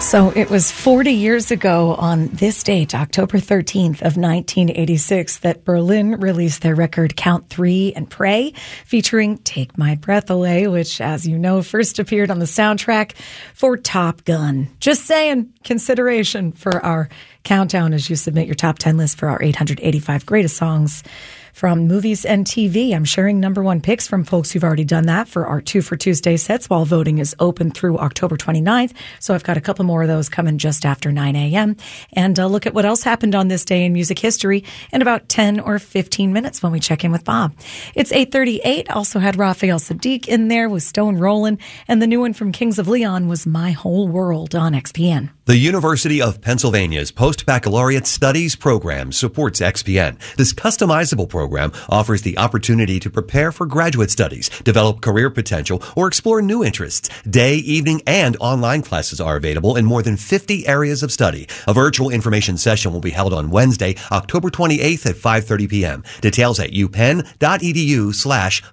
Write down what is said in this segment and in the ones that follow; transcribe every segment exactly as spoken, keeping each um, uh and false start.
So it was forty years ago on this date, October thirteenth of nineteen eighty-six, that Berlin released their record Count Three and Pray, featuring Take My Breath Away, which, as you know, first appeared on the soundtrack for Top Gun. Just saying, consideration for our countdown as you submit your top ten list for our eight hundred eighty-five greatest songs from movies and T V. I'm sharing number one picks from folks who've already done that for our Two for Tuesday sets while voting is open through October twenty-ninth. So I've got a couple more of those coming just after nine a.m. And uh, look at what else happened on this day in music history in about ten or fifteen minutes when we check in with Bob. It's eight thirty-eight. Also had Raphael Sadiq in there with Stone Rollin'. And the new one from Kings of Leon was My Whole World on X P N. The University of Pennsylvania's Post-Baccalaureate Studies program supports X P N. This customizable program offers the opportunity to prepare for graduate studies, develop career potential, or explore new interests. Day, evening, and online classes are available in more than fifty areas of study. A virtual information session will be held on Wednesday, October twenty-eighth at five thirty p.m. Details at upenn.edu slash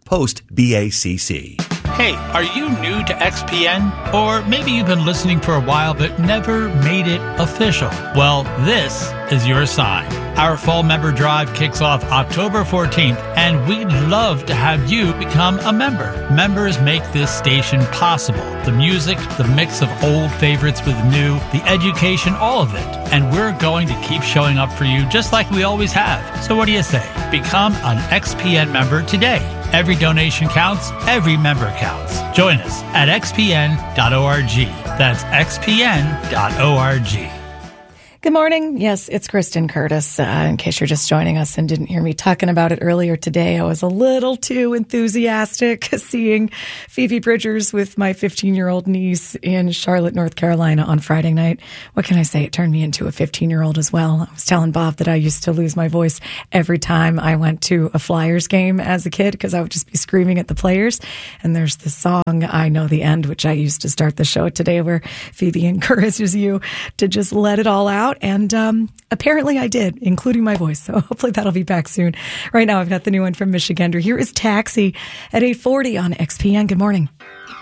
post-BACC. Hey, are you new to X P N? Or maybe you've been listening for a while but never made it official. Well, this is your sign. Our fall member drive kicks off October fourteenth, and we'd love to have you become a member. Members make this station possible. The music, the mix of old favorites with new, the education, all of it. And we're going to keep showing up for you just like we always have. So what do you say? Become an X P N member today. Every donation counts. Every member counts. Join us at x p n dot org. That's x p n dot org. Good morning. Yes, it's Kristen Curtis. Uh, in case you're just joining us and didn't hear me talking about it earlier today, I was a little too enthusiastic seeing Phoebe Bridgers with my fifteen-year-old niece in Charlotte, North Carolina on Friday night. What can I say? It turned me into a fifteen-year-old as well. I was telling Bob that I used to lose my voice every time I went to a Flyers game as a kid because I would just be screaming at the players. And there's this song, I Know the End, which I used to start the show today, where Phoebe encourages you to just let it all out. And um, apparently I did, including my voice. So hopefully that'll be back soon. Right now I've got the new one from Michigander. Here is Taxi at eight forty on X P N. Good morning.